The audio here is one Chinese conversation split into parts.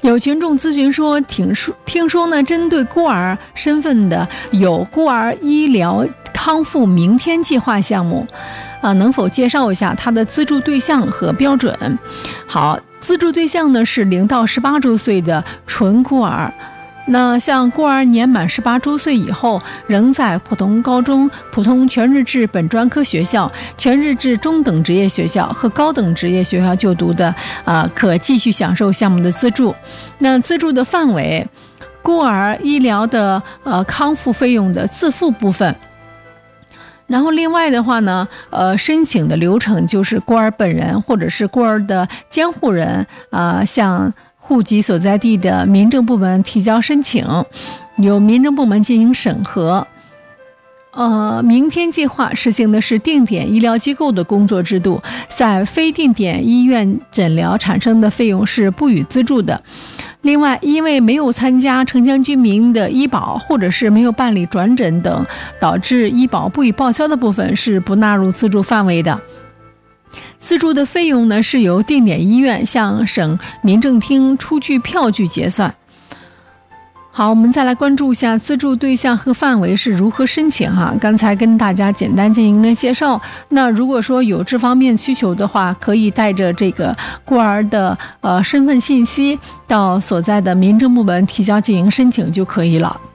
有群众咨询说，听说呢，针对孤儿身份的有孤儿医疗康复明天计划项目，能否介绍一下它的资助对象和标准？好，资助对象呢是0到18周岁的纯孤儿。那像孤儿年满18周岁以后，仍在普通高中、普通全日制本专科学校、全日制中等职业学校和高等职业学校就读的，可继续享受项目的资助。那资助的范围，孤儿医疗的康复费用的自付部分。然后另外的话呢，申请的流程就是孤儿本人或者是孤儿的监护人，向户籍所在地的民政部门提交申请，由民政部门进行审核。明天计划实行的是定点医疗机构的工作制度，在非定点医院诊疗产生的费用是不予资助的。另外，因为没有参加城乡居民的医保，或者是没有办理转诊等，导致医保不予报销的部分是不纳入资助范围的。资助的费用呢，是由定点医院向省民政厅出具票据结算。好，我们再来关注一下资助对象和范围是如何申请哈。刚才跟大家简单进行了介绍。那如果说有这方面需求的话，可以带着这个孤儿的身份信息到所在的民政部门提交进行申请就可以了。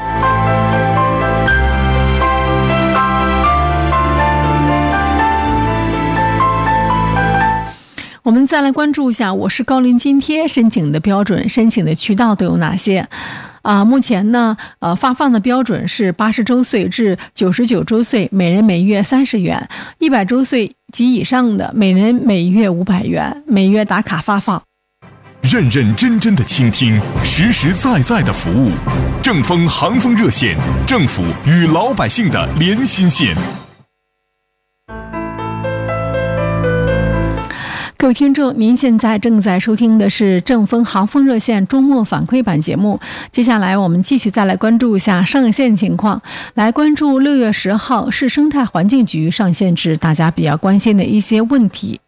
我们再来关注一下我市高龄津贴申请的标准、申请的渠道都有哪些？目前呢，发放的标准是80周岁至99周岁，每人每月30元；100周岁及以上的，每人每月500元，每月打卡发放。 认认真真的倾听，实实在在的服务。正风航风热线，政府与老百姓的连心线。 各位听众，您现在正在收听的是正风航风热线周末反馈版节目。接下来我们继续再来关注一下上线情况，来关注6月10号市生态环境局上线至大家比较关心的一些问题。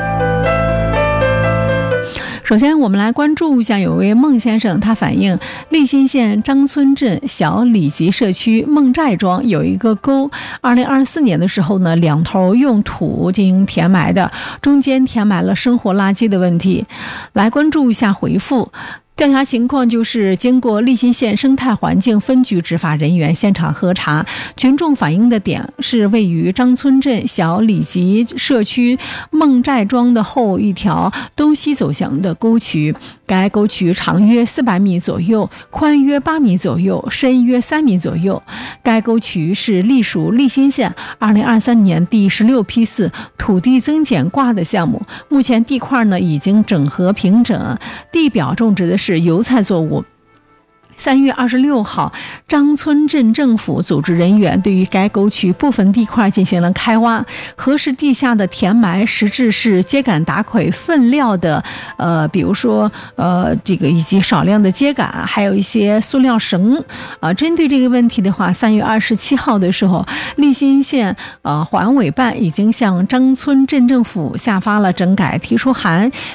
首先我们来关注一下，有位孟先生，他反映利辛县张村镇小里集社区孟寨庄有一个沟，2024年的时候呢，两头用土进行填埋的，中间填埋了生活垃圾的问题。来关注一下回复。调查情况就是，经过利辛县生态环境分局执法人员现场核查，群众反映的点是位于张村镇小里集社区孟寨庄的后一条东西走向的沟渠。该沟渠长约400米左右，宽约8米左右，深约3米左右。该沟渠是隶属利辛县2023年第16批次土地增减挂的项目，目前地块呢已经整合平整，地表种植的是油菜作物。3月26号，张村镇政府组织人员对于该沟渠部分地块进行了开挖，核实地下的填埋实质是秸秆打溃粪料的，比如说这个以及少量的秸秆，还有一些塑料绳。针对这个问题的话，3月27号的时候，利辛县环委办已经向张村镇政府下发了整改提出函，